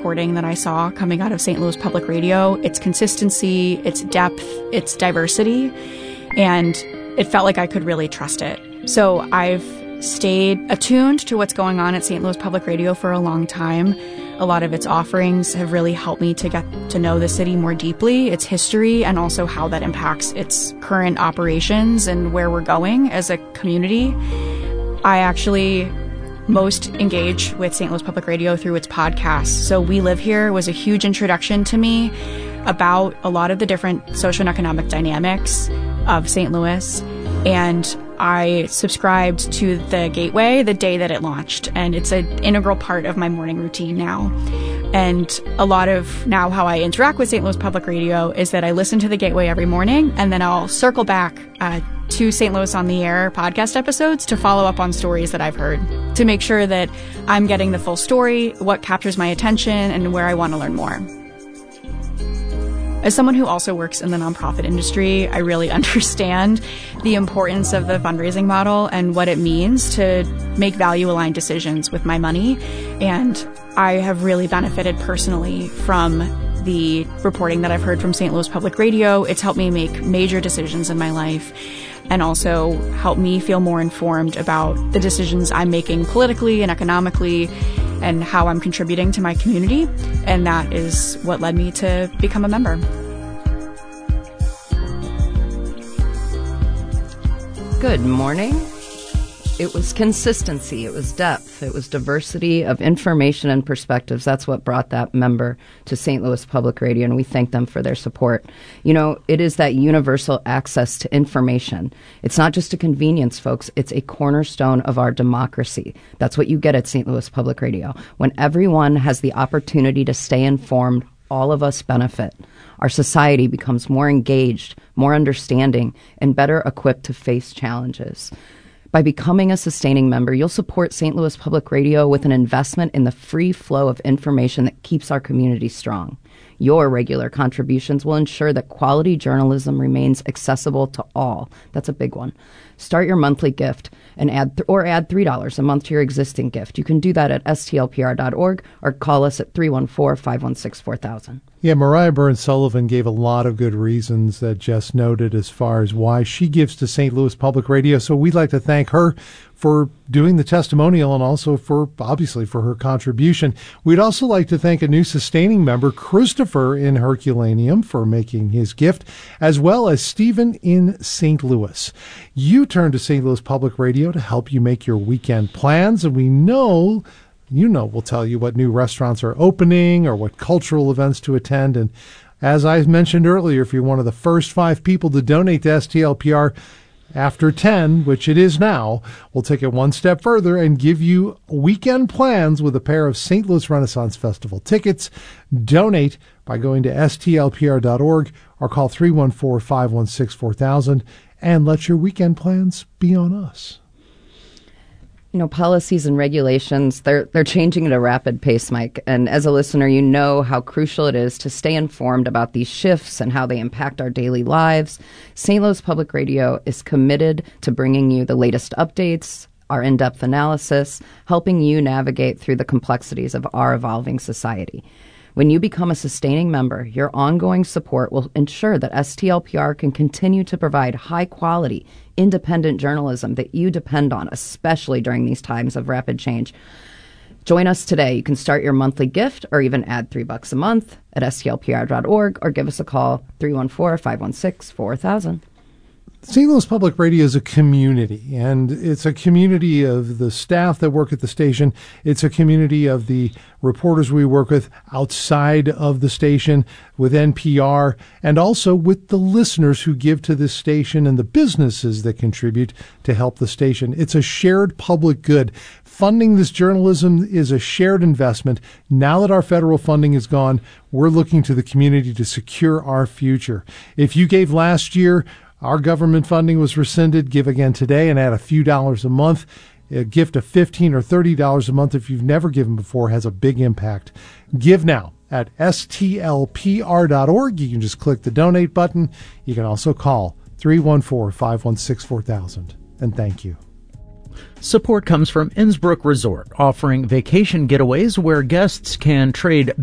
reporting that I saw coming out of St. Louis Public Radio. Its consistency, its depth, its diversity, and it felt like I could really trust it. So I've stayed attuned to what's going on at St. Louis Public Radio for a long time. A lot of its offerings have really helped me to get to know the city more deeply, its history, and also how that impacts its current operations and where we're going as a community. I actually most engage with St. Louis Public Radio through its podcast. So We Live Here was a huge introduction to me about a lot of the different social and economic dynamics of St. Louis. And I subscribed to the Gateway the day that it launched, and it's an integral part of my morning routine now. And a lot of now how I interact with St. Louis Public Radio is that I listen to the Gateway every morning, and then I'll circle back to St. Louis on the Air podcast episodes to follow up on stories that I've heard, to make sure that I'm getting the full story, what captures my attention, and where I want to learn more. As someone who also works in the nonprofit industry, I really understand the importance of the fundraising model and what it means to make value-aligned decisions with my money. And I have really benefited personally from the reporting that I've heard from St. Louis Public Radio. It's helped me make major decisions in my life and also helped me feel more informed about the decisions I'm making politically and economically and how I'm contributing to my community. And that is what led me to become a member. Good morning. It was consistency, it was depth, it was diversity of information and perspectives. That's what brought that member to St. Louis Public Radio, and we thank them for their support. You know, it is that universal access to information. It's not just a convenience, folks. It's a cornerstone of our democracy. That's what you get at St. Louis Public Radio. When everyone has the opportunity to stay informed, all of us benefit. Our society becomes more engaged, more understanding, and better equipped to face challenges. By becoming a sustaining member, you'll support St. Louis Public Radio with an investment in the free flow of information that keeps our community strong. Your regular contributions will ensure that quality journalism remains accessible to all. That's a big one. Start your monthly gift and add $3 a month to your existing gift. You can do that at stlpr.org or call us at 314-516-4000. Yeah, Mariah Burns Sullivan gave a lot of good reasons that Jess noted as far as why she gives to St. Louis Public Radio. So we'd like to thank her for doing the testimonial and also obviously for her contribution. We'd also like to thank a new sustaining member, Christopher in Herculaneum, for making his gift, as well as Stephen in St. Louis. You turn to St. Louis Public Radio to help you make your weekend plans, and we know we'll tell you what new restaurants are opening or what cultural events to attend. And as I mentioned earlier, if you're one of the first 5 people to donate to STLPR after 10, which it is now, we'll take it one step further and give you weekend plans with a pair of St. Louis Renaissance Festival tickets. Donate by going to stlpr.org or call 314-516-4000 and let your weekend plans be on us. You know, policies and regulations, they're changing at a rapid pace, Mike. And as a listener, you know how crucial it is to stay informed about these shifts and how they impact our daily lives. St. Louis Public Radio is committed to bringing you the latest updates, our in-depth analysis, helping you navigate through the complexities of our evolving society. When you become a sustaining member, your ongoing support will ensure that STLPR can continue to provide high-quality, independent journalism that you depend on, especially during these times of rapid change. Join us today. You can start your monthly gift or even add $3 a month at stlpr.org or give us a call, 314-516-4000. St. Louis Public Radio is a community, and it's a community of the staff that work at the station. It's a community of the reporters we work with outside of the station, with NPR, and also with the listeners who give to this station and the businesses that contribute to help the station. It's a shared public good. Funding this journalism is a shared investment. Now that our federal funding is gone, we're looking to the community to secure our future. If you gave last year, our government funding was rescinded. Give again today and add a few dollars a month. A gift of $15 or $30 a month if you've never given before has a big impact. Give now at stlpr.org. You can just click the donate button. You can also call 314-516-4000. And thank you. Support comes from Innsbrook Resort, offering vacation getaways where guests can trade